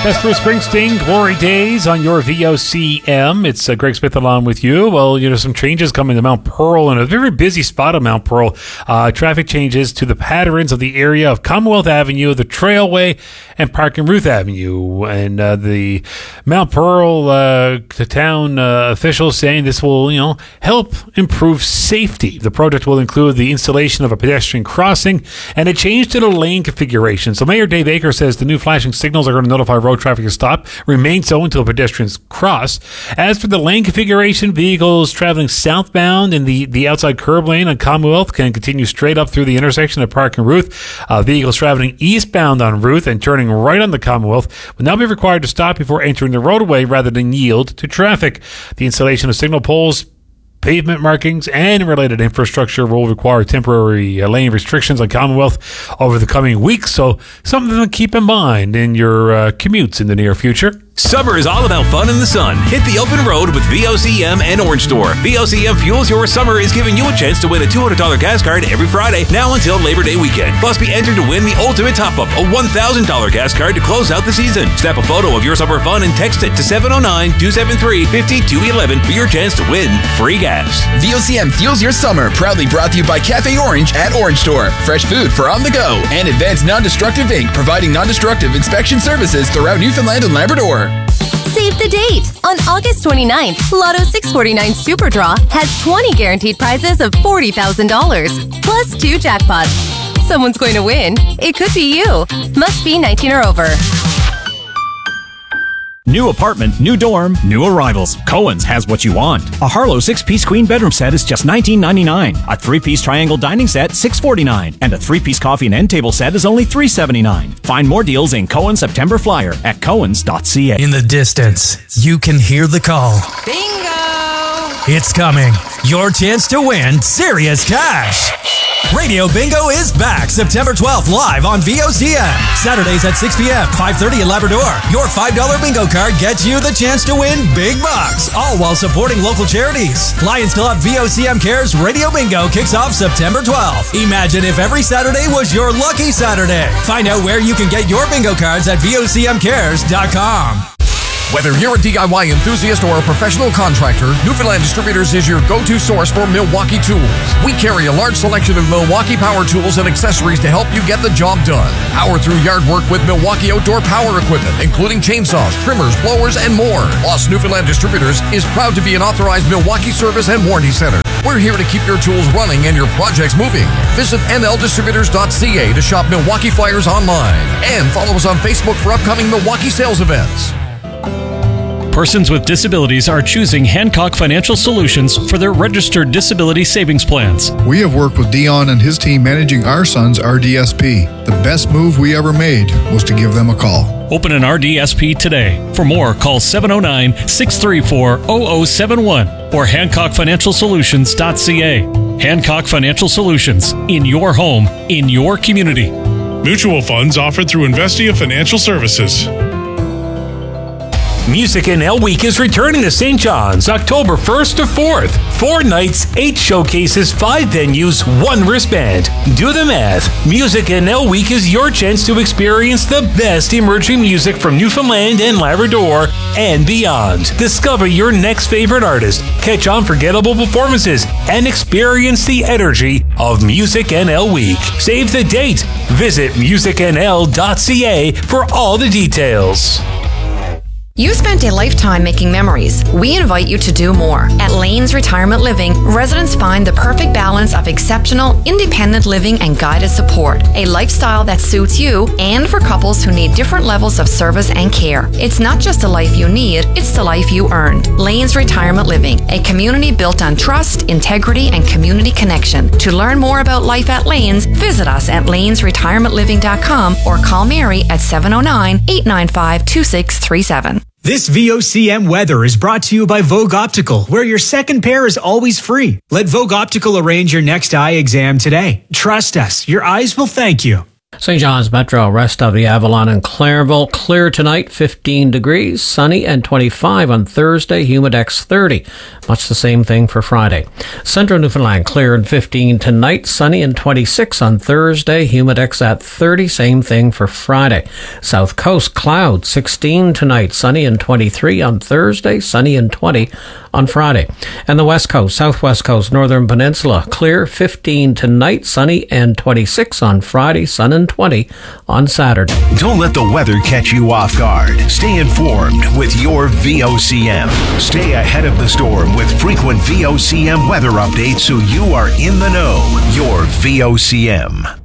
That's Bruce Springsteen, Glory Days on your VOCM. It's Greg Smith along with you. Well, some changes coming to Mount Pearl, and a very busy spot of Mount Pearl. Traffic changes to the patterns of the area of Commonwealth Avenue, the Trailway, and Park and Ruth Avenue. And the Mount Pearl, the town officials saying this will, help improve safety. The project will include the installation of a pedestrian crossing and a change to the lane configuration. So Mayor Dave Aker says the new flashing signals are going to notify road traffic to stop, remain so until pedestrians cross. As for the lane configuration, vehicles traveling southbound in the outside curb lane on Commonwealth can continue straight up through the intersection at Park and Ruth. Vehicles traveling eastbound on Ruth and turning right on the Commonwealth will now be required to stop before entering the roadway rather than yield to traffic. The installation of signal poles, pavement markings, and related infrastructure will require temporary lane restrictions on Commonwealth over the coming weeks, so something to keep in mind in your commutes in the near future. Summer is all about fun in the sun. Hit the open road with VOCM and Orange Store. VOCM Fuels Your Summer is giving you a chance to win a $200 gas card every Friday, now until Labor Day weekend. Plus, be entered to win the Ultimate Top-Up, a $1,000 gas card to close out the season. Snap a photo of your summer fun and text it to 709-273-5211 for your chance to win free gas. VOCM Fuels Your Summer, proudly brought to you by Cafe Orange at Orange Store. Fresh food for on the go. And Advanced Non-Destructive Inc., providing non-destructive inspection services throughout Newfoundland and Labrador. Save the date! On August 29th, Lotto 649 Super Draw has 20 guaranteed prizes of $40,000, plus 2 jackpots. Someone's going to win. It could be you. Must be 19 or over. New apartment, new dorm, new arrivals. Cohen's has what you want. A Harlow 6-piece queen bedroom set is just $19.99. A 3-piece triangle dining set, $6.49. And a 3-piece coffee and end table set is only $3.79. Find more deals in Cohen's September Flyer at cohens.ca. In the distance, you can hear the call. Bingo! It's coming. Your chance to win serious cash. Radio Bingo is back September 12th live on VOCM. Saturdays at 6 p.m., 5:30 in Labrador. Your $5 bingo card gets you the chance to win big bucks, all while supporting local charities. Lions Club VOCM Cares Radio Bingo kicks off September 12th. Imagine if every Saturday was your lucky Saturday. Find out where you can get your bingo cards at VOCMcares.com. Whether you're a DIY enthusiast or a professional contractor, Newfoundland Distributors is your go-to source for Milwaukee tools. We carry a large selection of Milwaukee power tools and accessories to help you get the job done. Power through yard work with Milwaukee outdoor power equipment, including chainsaws, trimmers, blowers, and more. Plus, Newfoundland Distributors is proud to be an authorized Milwaukee service and warranty center. We're here to keep your tools running and your projects moving. Visit nldistributors.ca to shop Milwaukee flyers online. And follow us on Facebook for upcoming Milwaukee sales events. Persons with disabilities are choosing Hancock Financial Solutions for their registered disability savings plans. We have worked with Dion and his team managing our son's RDSP. The best move we ever made was to give them a call. Open an RDSP today. For more, call 709-634-0071 or HancockFinancialSolutions.ca. Hancock Financial Solutions. In your home, in your community. Mutual funds offered through Investia Financial Services. Music NL Week is returning to St. John's October 1st to 4th. 4 nights, 8 showcases, 5 venues, 1 wristband. Do the math. Music NL Week is your chance to experience the best emerging music from Newfoundland and Labrador and beyond. Discover your next favorite artist, catch unforgettable performances, and experience the energy of Music NL Week. Save the date. Visit musicnl.ca for all the details. You spent a lifetime making memories. We invite you to do more. At Lanes Retirement Living, residents find the perfect balance of exceptional, independent living and guided support. A lifestyle that suits you and for couples who need different levels of service and care. It's not just the life you need, it's the life you earned. Lanes Retirement Living, a community built on trust, integrity, and community connection. To learn more about life at Lanes, visit us at lanesretirementliving.com or call Mary at 709-895-2637. This VOCM weather is brought to you by Vogue Optical, where your second pair is always free. Let Vogue Optical arrange your next eye exam today. Trust us, your eyes will thank you. St. John's Metro, rest of the Avalon and Clairville, clear tonight, 15 degrees, sunny and 25 on Thursday, Humidex 30. Much the same thing for Friday. Central Newfoundland, clear and 15 tonight, sunny and 26 on Thursday, Humidex at 30, same thing for Friday. South Coast, cloud, 16 tonight, sunny and 23 on Thursday, sunny and 20 on Friday. And the West Coast, Southwest Coast, Northern Peninsula, clear, 15 tonight, sunny and 26 on Friday, sun and 20 on Saturday. Don't let the weather catch you off guard. Stay informed with your VOCM. Stay ahead of the storm with frequent VOCM weather updates so you are in the know. Your VOCM.